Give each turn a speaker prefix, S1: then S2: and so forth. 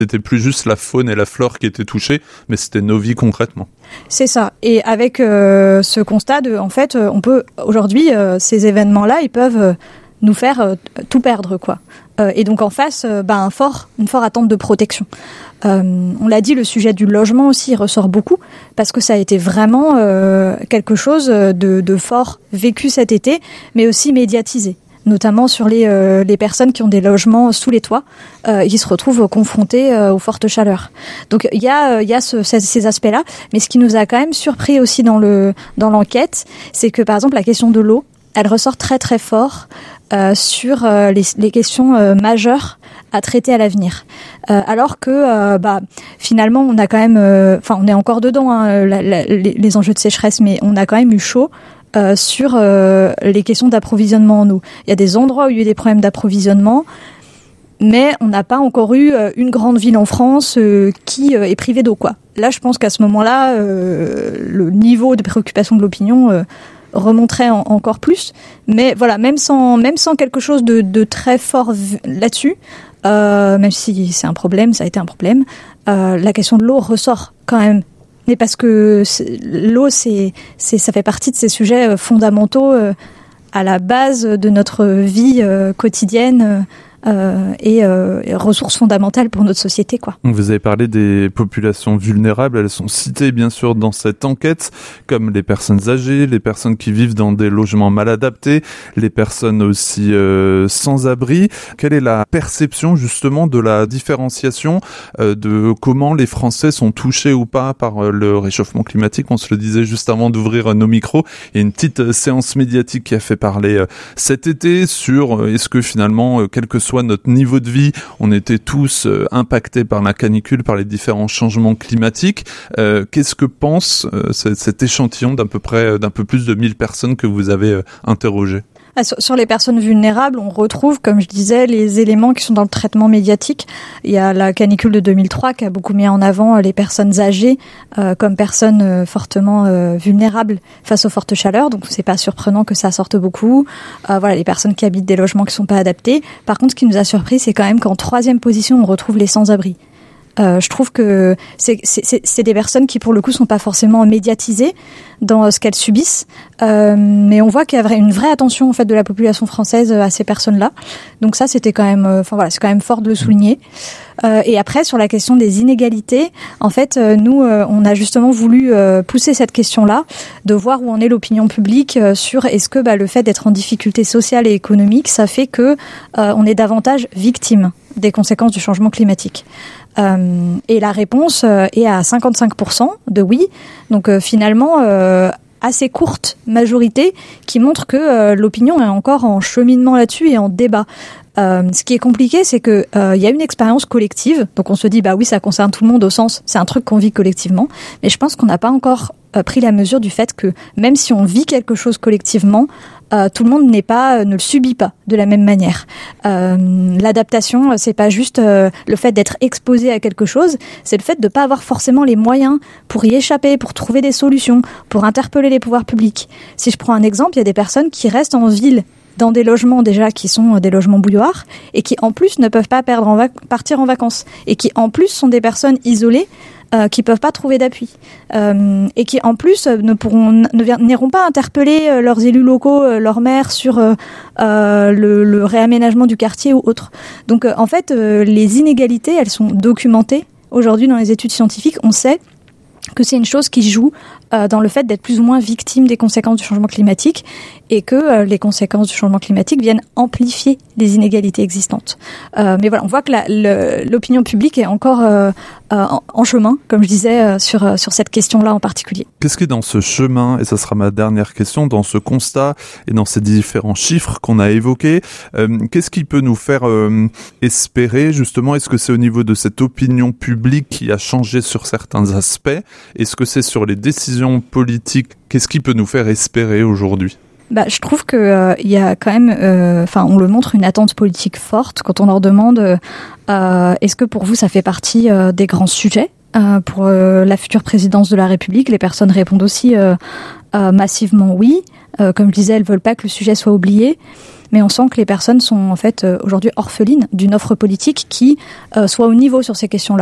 S1: C'était plus juste la faune et la flore qui étaient touchées, mais c'était nos vies concrètement.
S2: C'est ça. Et avec ce constat en fait, on peut aujourd'hui, ces événements-là, ils peuvent nous faire tout perdre, quoi. Et donc en face, une forte attente de protection. On l'a dit, le sujet du logement aussi ressort beaucoup, parce que ça a été vraiment quelque chose de fort vécu cet été, mais aussi médiatisé. Notamment sur les personnes qui ont des logements sous les toits, qui se retrouvent confrontés aux fortes chaleurs. Donc il y a ces aspects-là, mais ce qui nous a quand même surpris aussi dans l'enquête, c'est que par exemple la question de l'eau, elle ressort très très fort sur les questions majeures à traiter à l'avenir. Alors que finalement on a quand même, on est encore dedans les enjeux de sécheresse, mais on a quand même eu chaud. Sur les questions d'approvisionnement en eau. Il y a des endroits où il y a eu des problèmes d'approvisionnement, mais on n'a pas encore eu une grande ville en France qui est privée d'eau, quoi. Là, je pense qu'à ce moment-là, le niveau de préoccupation de l'opinion remonterait encore plus. Mais voilà, même sans quelque chose de très fort là-dessus, même si c'est un problème, ça a été un problème, la question de l'eau ressort quand même. Mais parce que l'eau, ça fait partie de ces sujets fondamentaux à la base de notre vie quotidienne et ressources fondamentales pour notre société, quoi.
S1: Vous avez parlé des populations vulnérables, elles sont citées bien sûr dans cette enquête, comme les personnes âgées, les personnes qui vivent dans des logements mal adaptés, les personnes aussi sans abri. Quelle est la perception justement de la différenciation de comment les Français sont touchés ou pas par le réchauffement climatique? On se le disait juste avant d'ouvrir nos micros, il y a une petite séance médiatique qui a fait parler cet été sur est-ce que finalement, quel que soit notre niveau de vie, on était tous impactés par la canicule, par les différents changements climatiques. Qu'est-ce que pense cet échantillon d'un peu plus de 1000 personnes que vous avez interrogées?
S2: Sur les personnes vulnérables, on retrouve, comme je disais, les éléments qui sont dans le traitement médiatique. Il y a la canicule de 2003 qui a beaucoup mis en avant les personnes âgées comme personnes fortement vulnérables face aux fortes chaleurs. Donc c'est pas surprenant que ça sorte beaucoup. Les personnes qui habitent des logements qui sont pas adaptés. Par contre, ce qui nous a surpris, c'est quand même qu'en troisième position, on retrouve les sans-abri. Je trouve que c'est des personnes qui pour le coup sont pas forcément médiatisées dans ce qu'elles subissent, mais on voit qu'il y a une vraie attention en fait de la population française à ces personnes-là. Donc ça c'était quand même, c'est quand même fort de le souligner. Et après sur la question des inégalités, en fait nous on a justement voulu pousser cette question-là, de voir où en est l'opinion publique sur est-ce que le fait d'être en difficulté sociale et économique, ça fait que on est davantage victime des conséquences du changement climatique. Et la réponse est à 55% de oui. Donc finalement, assez courte majorité qui montre que l'opinion est encore en cheminement là-dessus et en débat. Ce qui est compliqué, c'est que y a une expérience collective. Donc on se dit oui, ça concerne tout le monde au sens, c'est un truc qu'on vit collectivement. Mais je pense qu'on n'a pas encore pris la mesure du fait que même si on vit quelque chose collectivement, tout le monde ne le subit pas de la même manière. L'adaptation, c'est pas juste le fait d'être exposé à quelque chose, c'est le fait de pas avoir forcément les moyens pour y échapper, pour trouver des solutions, pour interpeller les pouvoirs publics. Si je prends un exemple, il y a des personnes qui restent en ville dans des logements déjà qui sont des logements bouilloires et qui en plus ne peuvent pas partir en vacances et qui en plus sont des personnes isolées qui peuvent pas trouver d'appui et qui en plus n'iront pas interpeller leurs élus locaux, leurs maires sur le réaménagement du quartier ou autre. Donc en fait les inégalités elles sont documentées aujourd'hui dans les études scientifiques. On sait que c'est une chose qui joue dans le fait d'être plus ou moins victime des conséquences du changement climatique et que les conséquences du changement climatique viennent amplifier les inégalités existantes. Mais voilà, on voit que l'opinion publique est encore en chemin, comme je disais, sur cette question-là en particulier.
S1: Qu'est-ce qui est dans ce chemin, et ça sera ma dernière question, dans ce constat et dans ces différents chiffres qu'on a évoqués, qu'est-ce qui peut nous faire espérer, justement, est-ce que c'est au niveau de cette opinion publique qui a changé sur certains aspects? Est-ce que c'est sur les décisions politiques? Qu'est-ce qui peut nous faire espérer aujourd'hui?
S2: Je trouve que y a quand même, on le montre, une attente politique forte quand on leur demande est-ce que pour vous ça fait partie des grands sujets pour la future présidence de la République. Les personnes répondent aussi massivement oui. Comme je disais, elles veulent pas que le sujet soit oublié. mais on sent que les personnes sont en fait aujourd'hui orphelines d'une offre politique qui soit au niveau sur ces questions-là.